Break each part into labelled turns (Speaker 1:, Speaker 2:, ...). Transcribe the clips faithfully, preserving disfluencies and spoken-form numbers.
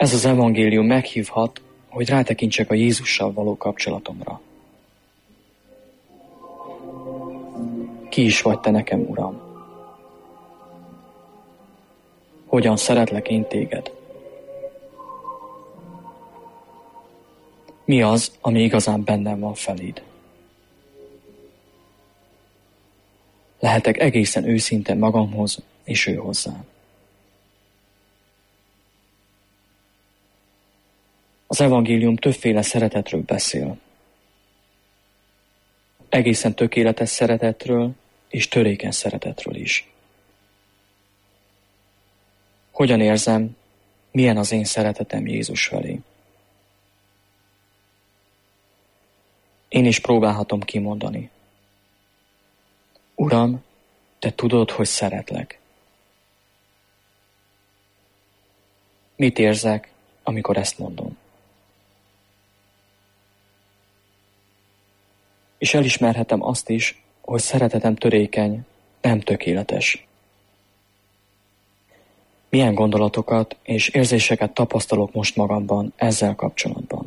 Speaker 1: Ez az evangélium meghívhat, hogy rátekintsek a Jézussal való kapcsolatomra. Ki is vagy te nekem, Uram? Hogyan szeretlek én téged? Mi az, ami igazán bennem van feléd? Lehetek egészen őszinte magamhoz és ő hozzám. Az evangélium többféle szeretetről beszél. Egészen tökéletes szeretetről és törékeny szeretetről is. Hogyan érzem, milyen az én szeretetem Jézus felé? Én is próbálhatom kimondani. Uram, te tudod, hogy szeretlek. Mit érzek, amikor ezt mondom? És elismerhetem azt is, hogy szeretetem törékeny, nem tökéletes. Milyen gondolatokat és érzéseket tapasztalok most magamban ezzel kapcsolatban?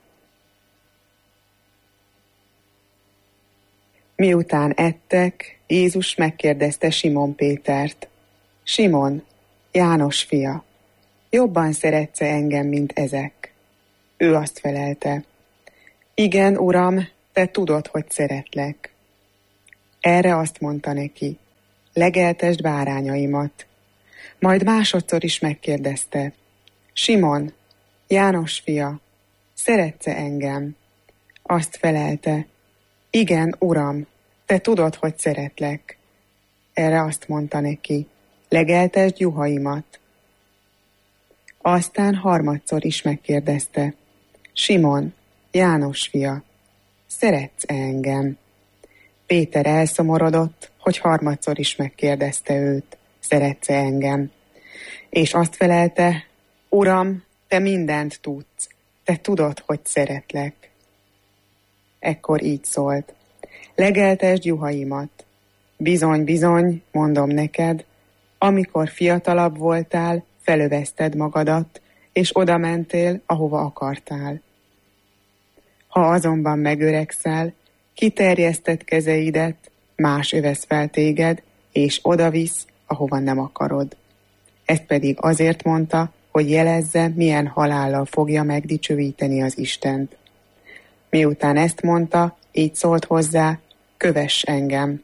Speaker 2: Miután ettek, Jézus megkérdezte Simon Pétert: Simon, János fia, jobban szeretsz engem, mint ezek? Ő azt felelte: Igen, Uram, te tudod, hogy szeretlek. Erre azt mondta neki: legeltesd bárányaimat. Majd másodszor is megkérdezte: Simon, János fia, szeretsz engem? Azt felelte: Igen, Uram, te tudod, hogy szeretlek. Erre azt mondta neki: legeltesd juhaimat. Aztán harmadszor is megkérdezte: Simon, János fia, szeretsz engem? Péter elszomorodott, hogy harmadszor is megkérdezte őt: szeretsz engem? És azt felelte: Uram, te mindent tudsz, te tudod, hogy szeretlek. Ekkor így szólt: legeltesd juhaimat. Bizony, bizony, mondom neked, amikor fiatalabb voltál, felövezted magadat, és oda mentél, ahova akartál. Ha azonban megöregszel, kiterjeszted kezeidet, más övesz fel téged, és odavisz, ahova nem akarod. Ezt pedig azért mondta, hogy jelezze, milyen halállal fogja megdicsőíteni az Istent. Miután ezt mondta, így szólt hozzá: kövess engem.